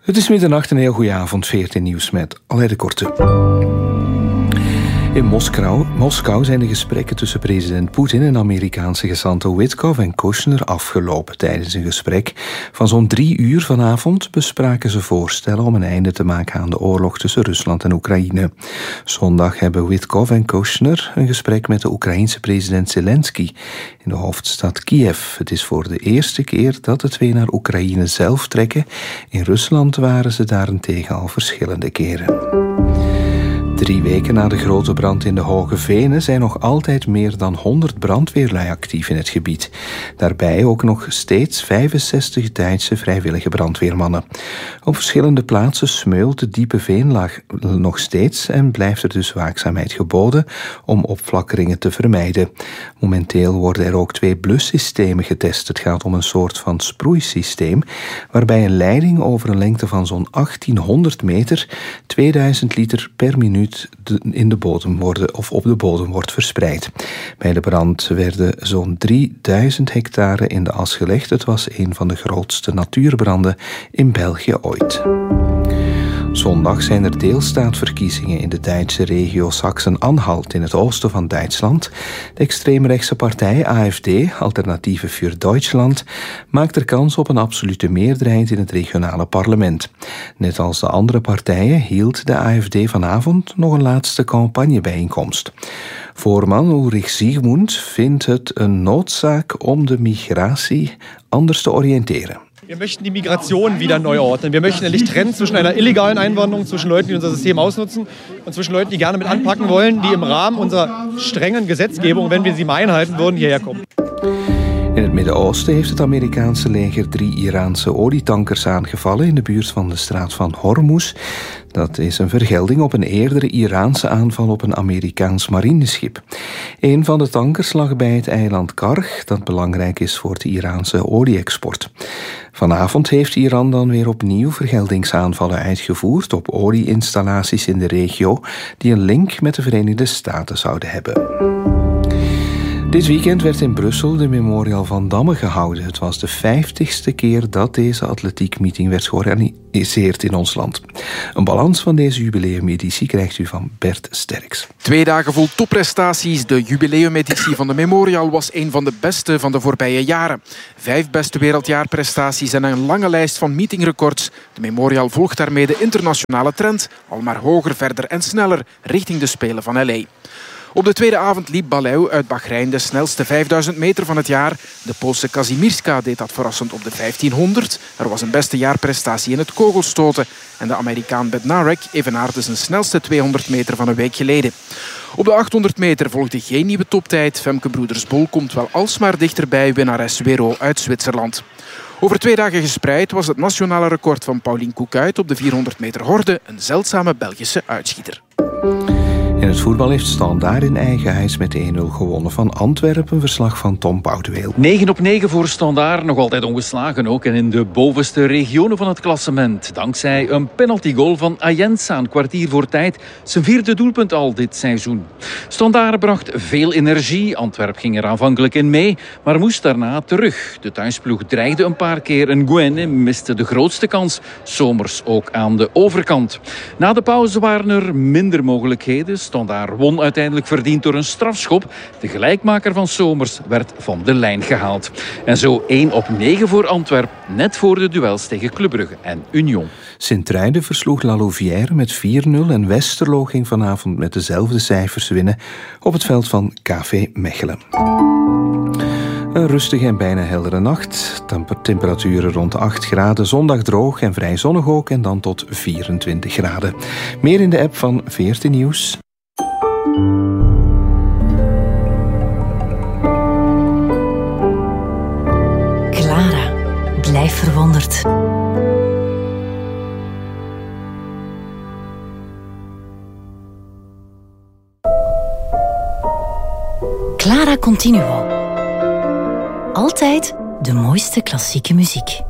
Het is middernacht, een heel goede avond. 14 nieuws met Alain de Korte. In Moskou zijn de gesprekken tussen president Poetin en Amerikaanse gezanten Witkoff en Kushner afgelopen. Tijdens een gesprek van zo'n 3 uur vanavond bespraken ze voorstellen om een einde te maken aan de oorlog tussen Rusland en Oekraïne. Zondag hebben Witkoff en Kushner een gesprek met de Oekraïense president Zelensky in de hoofdstad Kiev. Het is voor de eerste keer dat de twee naar Oekraïne zelf trekken. In Rusland waren ze daarentegen al verschillende keren. 3 weken na de grote brand in de Hoge Venen zijn nog altijd meer dan 100 brandweerlui actief in het gebied. Daarbij ook nog steeds 65 Duitse vrijwillige brandweermannen. Op verschillende plaatsen smeult de diepe veenlaag nog steeds en blijft er dus waakzaamheid geboden om opflakkeringen te vermijden. Momenteel worden er ook 2 blussystemen getest. Het gaat om een soort van sproeisysteem waarbij een leiding over een lengte van zo'n 1800 meter 2000 liter per minuut in de bodem op de bodem wordt verspreid. Bij de brand werden zo'n 3000 hectare in de as gelegd. Het was een van de grootste natuurbranden in België ooit. Zondag zijn er deelstaatverkiezingen in de Duitse regio Sachsen-Anhalt in het oosten van Duitsland. De extreemrechtse partij AfD, Alternatieve für Deutschland, maakt er kans op een absolute meerderheid in het regionale parlement. Net als de andere partijen hield de AfD vanavond nog een laatste campagnebijeenkomst. Voorman Ulrich Siegmund vindt het een noodzaak om de migratie anders te oriënteren. Wir möchten die Migration wieder neu ordnen. Wir möchten endlich trennen zwischen einer illegalen Einwanderung, zwischen Leuten, die unser System ausnutzen, und zwischen Leuten, die gerne mit anpacken wollen, die im Rahmen unserer strengen Gesetzgebung, wenn wir sie mal einhalten würden, hierher kommen. In het Midden-Oosten heeft het Amerikaanse leger 3 Iraanse olietankers aangevallen in de buurt van de straat van Hormuz. Dat is een vergelding op een eerdere Iraanse aanval op een Amerikaans marineschip. Een van de tankers lag bij het eiland Karg, dat belangrijk is voor de Iraanse olie-export. Vanavond heeft Iran dan weer opnieuw vergeldingsaanvallen uitgevoerd op olieinstallaties in de regio die een link met de Verenigde Staten zouden hebben. Dit weekend werd in Brussel de Memorial van Damme gehouden. Het was de 50ste keer dat deze atletiekmeeting werd georganiseerd in ons land. Een balans van deze jubileumeditie krijgt u van Bert Sterks. 2 dagen vol topprestaties. De jubileumeditie van de Memorial was een van de beste van de voorbije jaren. 5 beste wereldjaarprestaties en een lange lijst van meetingrecords. De Memorial volgt daarmee de internationale trend. Al maar hoger, verder en sneller richting de Spelen van L.A. Op de tweede avond liep Baleu uit Bahrein de snelste 5000 meter van het jaar. De Poolse Kazimierska deed dat verrassend op de 1500. Er was een beste jaarprestatie in het kogelstoten. En de Amerikaan Bednarek evenaarde zijn snelste 200 meter van een week geleden. Op de 800 meter volgde geen nieuwe toptijd. Femke Broeders-Bol komt wel alsmaar dichterbij winnares Wero uit Zwitserland. Over 2 dagen gespreid was het nationale record van Pauline Koekuit op de 400 meter horde een zeldzame Belgische uitschieter. In het voetbal heeft Standaard in eigen huis met 1-0 gewonnen van Antwerpen. Verslag van Tom Boudeweel. 9-9 voor Standaard, nog altijd ongeslagen ook. En in de bovenste regionen van het klassement. Dankzij een penaltygoal van Ayensa, een kwartier voor tijd. Zijn 4e doelpunt al dit seizoen. Standaard bracht veel energie. Antwerpen ging er aanvankelijk in mee, maar moest daarna terug. De thuisploeg dreigde een paar keer en Gouenne miste de grootste kans. Somers ook aan de overkant. Na de pauze waren er minder mogelijkheden. Standaard won uiteindelijk verdiend door een strafschop. De gelijkmaker van Somers werd van de lijn gehaald. En zo 1-9 voor Antwerpen, net voor de duels tegen Club Brugge en Union. Sint-Truiden versloeg La Louvière met 4-0 en Westerlo ging vanavond met dezelfde cijfers winnen op het veld van KV Mechelen. Een rustige en bijna heldere nacht. Temperaturen rond de 8 graden. Zondag droog en vrij zonnig ook en dan tot 24 graden. Meer in de app van 14 Nieuws. Clara, blijf verwonderd. Clara Continuo. Altijd de mooiste klassieke muziek.